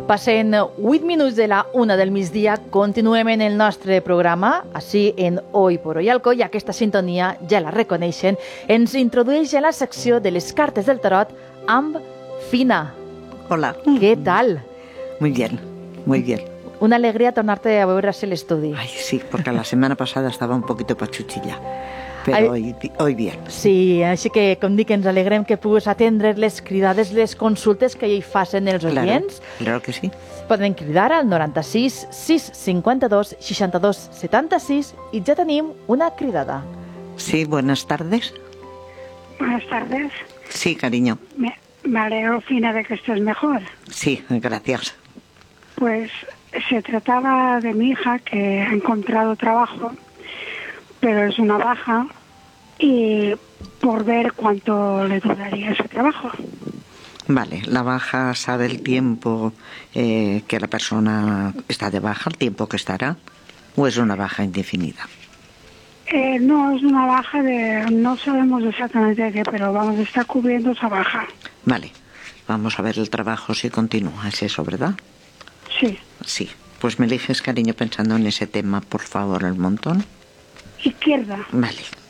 Passen 8 minuts de la 1 del migdia, continuem en el nostre programa, així en Hoy por Hoy Alco, i aquesta sintonia, ja la reconeixen, ens introdueix a la secció de les cartes del tarot amb Fina. Hola. ¿Qué tal? Muy bien, muy bien. Una alegría tornarte a veure al estudi. Ay, sí, porque la semana pasada estaba un poquito pachuchilla, pero hoy bien. Sí, així que, com dic, ens alegrem que puguis atendre les cridades, les consultes que hi facin els oients. Claro que sí. Poden cridar al 96 652 62 76 i ja tenim una cridada. Sí, buenas tardes. Buenas tardes. Sí, cariño. Me alegro, Fina, de que estés mejor. Sí, gracias. Pues se trataba de mi hija que ha encontrado trabajo, pero es una baja, y por ver cuánto le duraría ese trabajo. Vale, la baja sabe el tiempo que la persona está de baja, el tiempo que estará, o es una baja indefinida. No, es una baja de... no sabemos exactamente qué, pero vamos, está cubriendo esa baja. Vale, vamos a ver el trabajo si continúa, es eso, ¿verdad? Sí. Sí, pues me eliges, cariño, pensando en ese tema, por favor, el montón. Izquierda. Vale.